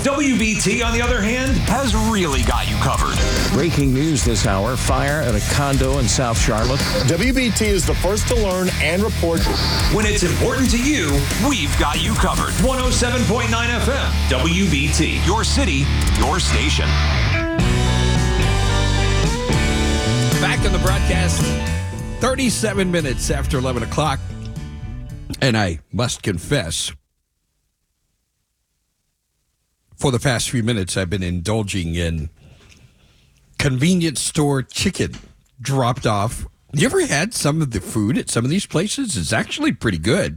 WBT, on the other hand, has really got you covered. Breaking news this hour, fire at a condo in South Charlotte. WBT is the first to learn and report. When it's important to you, We've got you covered. 107.9 FM, WBT. Your city, your station. Back on the broadcast, 37 minutes after 11 o'clock. And I must confess, for the past few minutes, I've been indulging in convenience store chicken dropped off. You ever had some of the food at some of these places? It's actually pretty good.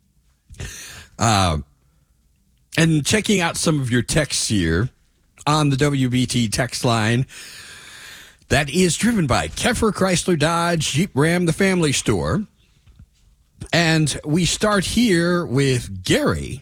And checking out some of your texts here on the WBT text line that is driven by Keffer Chrysler Dodge Jeep Ram, the family store. And we start here with Gary,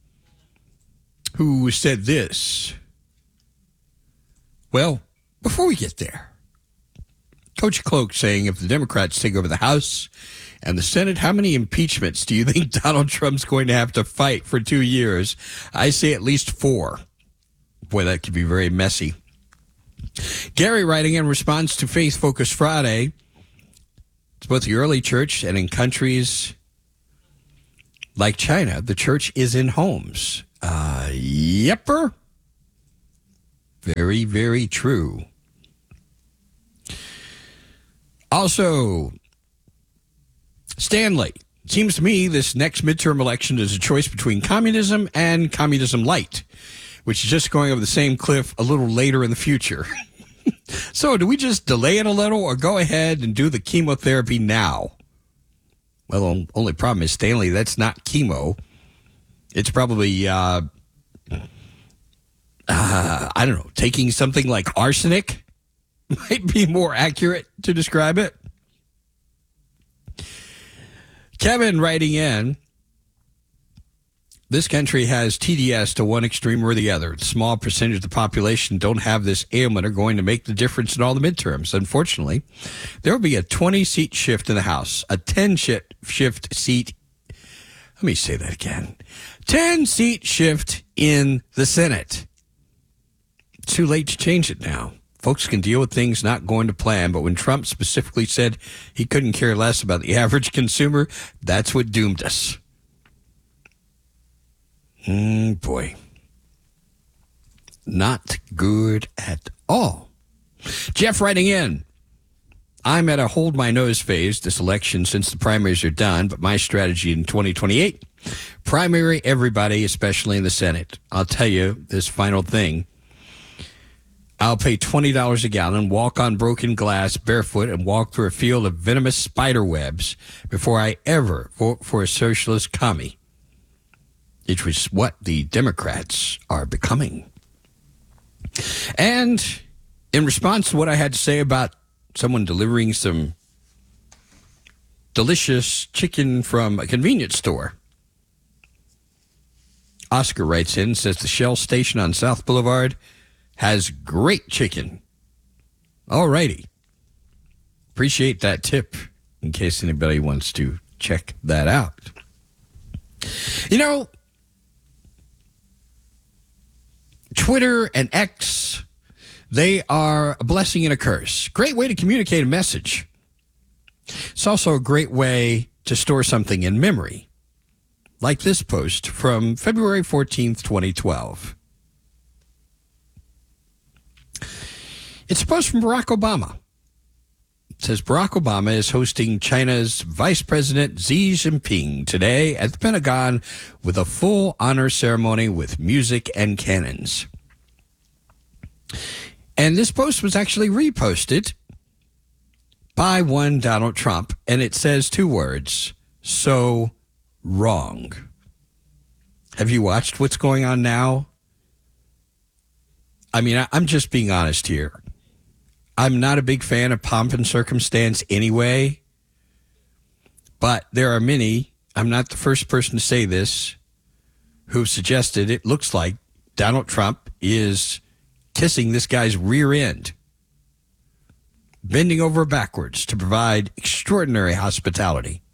who said this. Well, before we get there, Coach Cloak saying if the Democrats take over the House and the Senate, how many impeachments do you think Donald Trump's going to have to fight for 2 years? I say at least 4. Boy, that could be very messy. Gary writing in response to Faith Focus Friday. It's both the early church and in countries like China, the church is in homes. Yepper. Very, very true. Also, Stanley, it seems to me this next midterm election is a choice between communism and communism light, which is just going over the same cliff a little later in the future. So do we just delay it a little or go ahead and do the chemotherapy now? Well, the only problem is, Stanley, that's not chemo. It's probably, I don't know, taking something like arsenic might be more accurate to describe it. Kevin writing in, this country has TDS to one extreme or the other. A small percentage of the population don't have this ailment are going to make the difference in all the midterms. Unfortunately, there will be a 20-seat shift in the House, a 10-shift seat. Let me say that again. 10-seat shift in the Senate. It's too late to change it now. Folks can deal with things not going to plan, but when Trump specifically said he couldn't care less about the average consumer, that's what doomed us. Boy. Not good at all. Jeff writing in, I'm at a hold my nose phase this election since the primaries are done, but my strategy in 2028, primary everybody, especially in the Senate. I'll tell you this final thing. I'll pay $20 a gallon, walk on broken glass barefoot, and walk through a field of venomous spider webs before I ever vote for a socialist commie. It was what the Democrats are becoming. And in response to what I had to say about someone delivering some delicious chicken from a convenience store, Oscar writes in, says the Shell station on South Boulevard has great chicken. All righty. Appreciate that tip in case anybody wants to check that out. You know, Twitter and X, they are a blessing and a curse. Great way to communicate a message. It's also a great way to store something in memory, like this post from February 14th, 2012. It's a post from Barack Obama. It says, Barack Obama is hosting China's Vice President Xi Jinping today at the Pentagon with a full honor ceremony with music and cannons. And this post was actually reposted by one Donald Trump, and it says 2 words, so wrong. Have you watched what's going on now? I mean, I'm just being honest here. I'm not a big fan of pomp and circumstance anyway, but there are many, I'm not the first person to say this, who've suggested it looks like Donald Trump is kissing this guy's rear end, bending over backwards to provide extraordinary hospitality.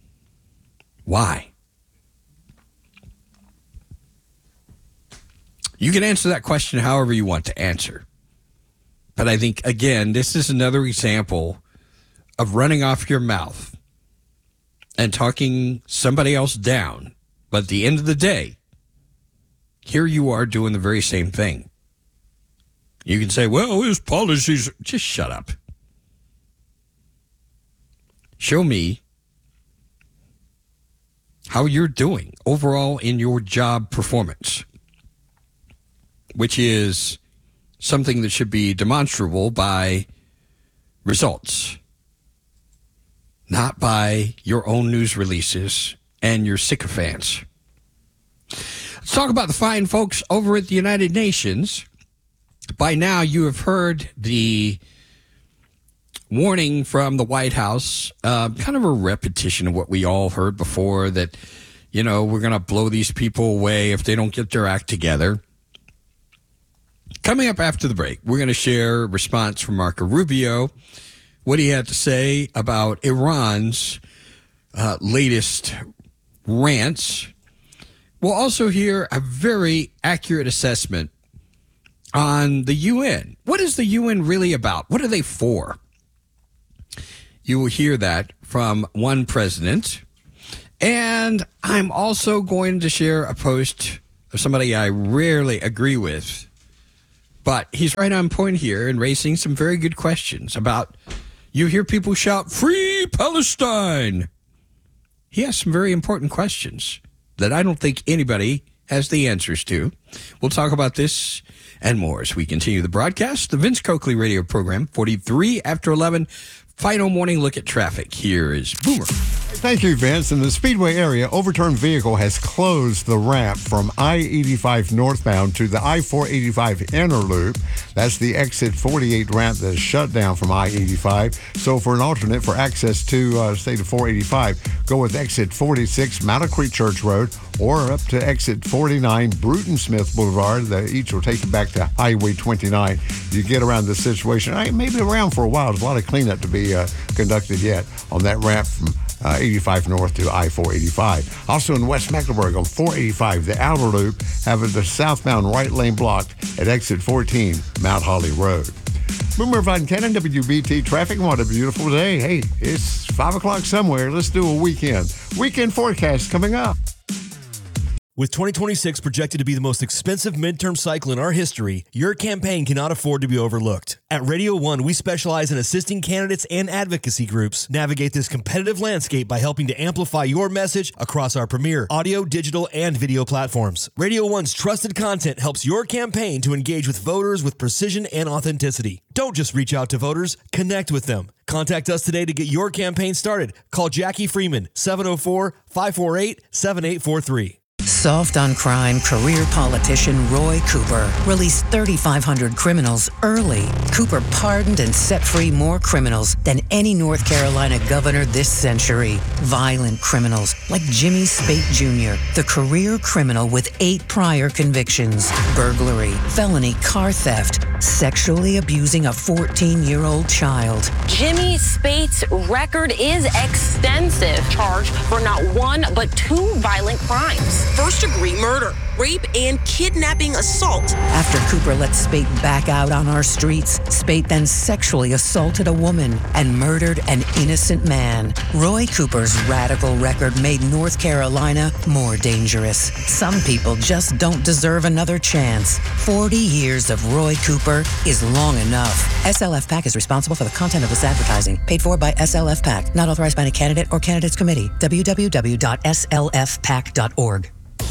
Why? You can answer that question however you want to answer. But I think, again, this is another example of running off your mouth and talking somebody else down. But at the end of the day, here you are doing the very same thing. You can say, well, his policies, just shut up. Show me how you're doing overall in your job performance, which is something that should be demonstrable by results, not by your own news releases and your sycophants. Let's talk about the fine folks over at the United Nations. By now, you have heard the warning from the White House, kind of a repetition of what we all heard before, that, you know, we're going to blow these people away if they don't get their act together. Coming up after the break, we're going to share a response from Marco Rubio, what he had to say about Iran's latest rants. We'll also hear a very accurate assessment on the UN. What is the UN really about? What are they for? You will hear that from one president. And I'm also going to share a post of somebody I rarely agree with, but he's right on point here and raising some very good questions about, you hear people shout, "Free Palestine!" He has some very important questions that I don't think anybody has the answers to. We'll talk about this and more as we continue the broadcast. The Vince Coakley radio program, 43 after 11. Final morning look at traffic. Here is Boomer. Thank you, Vince. In the Speedway area, overturned vehicle has closed the ramp from I-85 northbound to the I-485 inner loop. That's the exit 48 ramp that is shut down from I-85. So for an alternate for access to state of 485, go with exit 46 Mattle Creek Church Road or up to exit 49 Bruton Smith Boulevard. Each will take you back to Highway 29. You get around this situation. I may be around for a while. There's a lot of cleanup to be conducted yet on that ramp from 85 north to I-485. Also in West Mecklenburg on 485, the outer loop, having the southbound right lane blocked at exit 14, Mount Holly Road. Boomer Von Cannon, WBT traffic. What a beautiful day. Hey, it's 5 o'clock somewhere. Let's do a weekend. Weekend forecast coming up. With 2026 projected to be the most expensive midterm cycle in our history, your campaign cannot afford to be overlooked. At Radio 1, we specialize in assisting candidates and advocacy groups navigate this competitive landscape by helping to amplify your message across our premier audio, digital, and video platforms. Radio 1's trusted content helps your campaign to engage with voters with precision and authenticity. Don't just reach out to voters, connect with them. Contact us today to get your campaign started. Call Jackie Freeman, 704-548-7843. Soft on crime career politician Roy Cooper released 3,500 criminals early. Cooper pardoned and set free more criminals than any North Carolina governor this century. Violent criminals like Jimmy Spate Jr., the career criminal with 8 prior convictions: burglary, felony car theft, sexually abusing a 14-year-old child. Jimmy Spate's record is extensive, charged for not one but 2 violent crimes: first-degree murder, rape, and kidnapping assault. After Cooper let Spate back out on our streets, Spate then sexually assaulted a woman and murdered an innocent man. Roy Cooper's radical record made North Carolina more dangerous. Some people just don't deserve another chance. 40 years of Roy Cooper is long enough. SLF PAC is responsible for the content of this advertising. Paid for by SLF PAC. Not authorized by any candidate or candidates committee. www.slfpac.org.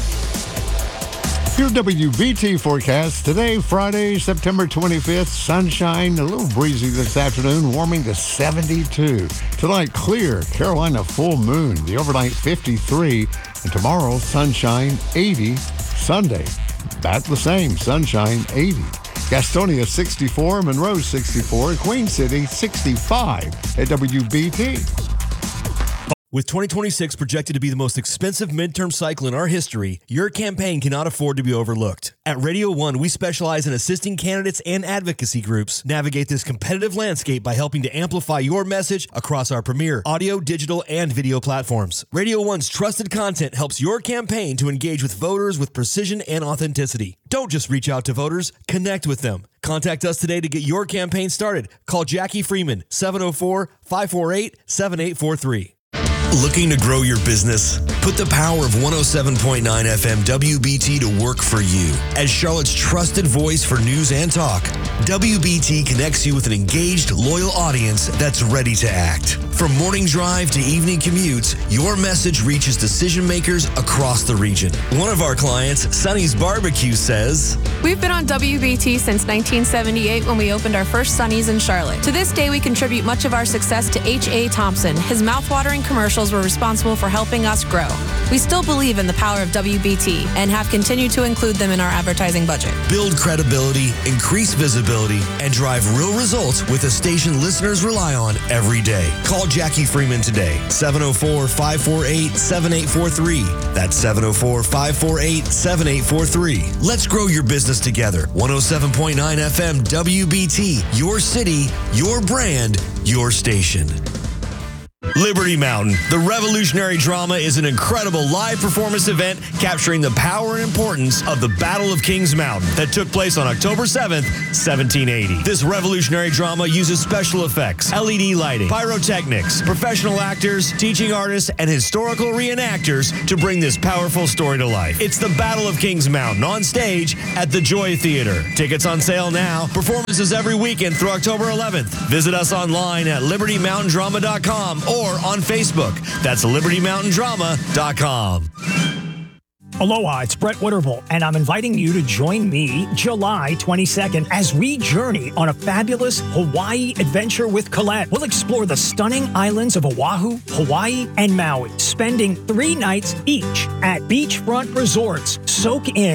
Your WBT forecast today, Friday, September 25th. Sunshine, a little breezy this afternoon, warming to 72. Tonight, clear, Carolina full moon, the overnight 53. And tomorrow, sunshine, 80. Sunday, about the same, sunshine, 80. Gastonia, 64. Monroe, 64. Queen City, 65 at WBT. With 2026 projected to be the most expensive midterm cycle in our history, your campaign cannot afford to be overlooked. At Radio 1, we specialize in assisting candidates and advocacy groups navigate this competitive landscape by helping to amplify your message across our premier audio, digital, and video platforms. Radio 1's trusted content helps your campaign to engage with voters with precision and authenticity. Don't just reach out to voters, connect with them. Contact us today to get your campaign started. Call Jackie Freeman, 704-548-7843. Looking to grow your business? Put the power of 107.9 FM WBT to work for you. As Charlotte's trusted voice for news and talk, WBT connects you with an engaged, loyal audience that's ready to act. From morning drive to evening commutes, your message reaches decision makers across the region. One of our clients, Sonny's Barbecue, says, "We've been on WBT since 1978 when we opened our first Sonny's in Charlotte. To this day, we contribute much of our success to H.A. Thompson. His mouthwatering commercials were responsible for helping us grow. We still believe in the power of WBT and have continued to include them in our advertising budget." Build credibility, increase visibility, and drive real results with a station listeners rely on every day. Call Jackie Freeman today, 704-548-7843. That's 704-548-7843. Let's grow your business together. 107.9 FM WBT, your city, your brand, your station. Liberty Mountain, the revolutionary drama, is an incredible live performance event capturing the power and importance of the Battle of Kings Mountain that took place on October 7th, 1780. This revolutionary drama uses special effects, LED lighting, pyrotechnics, professional actors, teaching artists, and historical reenactors to bring this powerful story to life. It's the Battle of Kings Mountain on stage at the Joy Theater. Tickets on sale now. Performances every weekend through October 11th. Visit us online at libertymountaindrama.com or on Facebook. That's libertymountaindrama.com. Aloha, it's Brett Witterble, and I'm inviting you to join me July 22nd as we journey on a fabulous Hawaii adventure with Colette. We'll explore the stunning islands of Oahu, Hawaii, and Maui, spending 3 nights each at beachfront resorts. Soak in